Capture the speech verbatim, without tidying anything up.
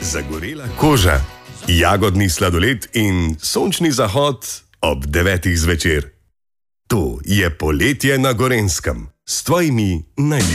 Zagorela koža, jagodni sladoled in sončni zahod ob devetih zvečer. To je poletje na Gorenjskem s tvojimi najljubšimi.